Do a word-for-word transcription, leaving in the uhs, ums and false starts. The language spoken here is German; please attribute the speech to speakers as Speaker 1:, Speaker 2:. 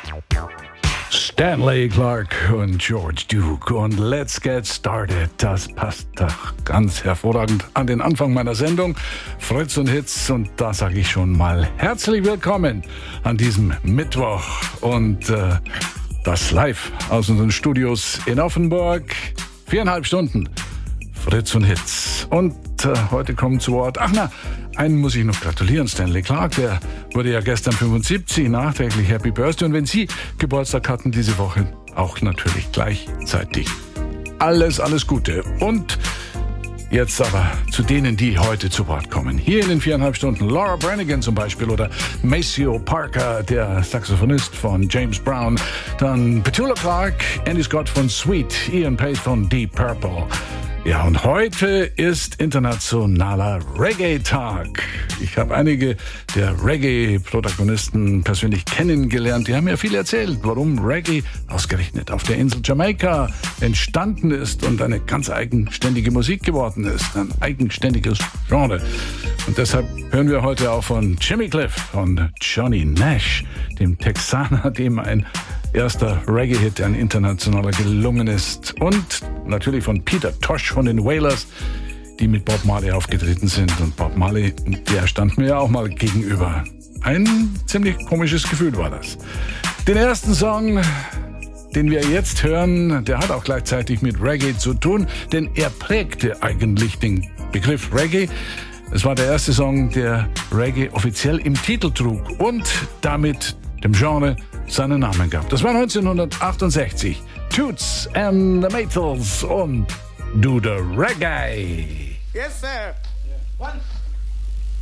Speaker 1: Stanley Clarke und George Duke und Let's Get Started. Das passt doch ganz hervorragend an den Anfang meiner Sendung Fritz und Hits, und da sage ich schon mal herzlich willkommen an diesem Mittwoch und äh, das live aus unseren Studios in Offenburg. Viereinhalb Stunden Fritz und Hits. Und äh, heute kommen zu Wort, ach na, einen muss ich noch gratulieren, Stanley Clarke, der wurde ja gestern fünfundsiebzig, nachträglich Happy Birthday. Und wenn Sie Geburtstag hatten diese Woche, auch natürlich gleichzeitig. Alles, alles Gute. Und jetzt aber zu denen, die heute zu Wort kommen. Hier in den viereinhalb Stunden Laura Branigan zum Beispiel oder Maceo Parker, der Saxophonist von James Brown. Dann Petula Clark, Andy Scott von Sweet, Ian Pate von Deep Purple. Ja, und heute ist internationaler Reggae-Tag. Ich habe einige der Reggae-Protagonisten persönlich kennengelernt. Die haben mir viel erzählt, warum Reggae ausgerechnet auf der Insel Jamaika entstanden ist und eine ganz eigenständige Musik geworden ist. Ein eigenständiges Genre. Und deshalb hören wir heute auch von Jimmy Cliff, von Johnny Nash, dem Texaner, dem ein erster Reggae-Hit, ein internationaler gelungen ist. Und natürlich von Peter Tosh von den Wailers, die mit Bob Marley aufgetreten sind. Und Bob Marley, der stand mir ja auch mal gegenüber. Ein ziemlich komisches Gefühl war das. Den ersten Song, den wir jetzt hören, der hat auch gleichzeitig mit Reggae zu tun, denn er prägte eigentlich den Begriff Reggae. Es war der erste Song, der Reggae offiziell im Titel trug und damit dem Genre seinen Namen gab. Das war neunzehnhundertachtundsechzig. Toots and the Maytals und Do the Reggae.
Speaker 2: Yes, sir. Yeah. One.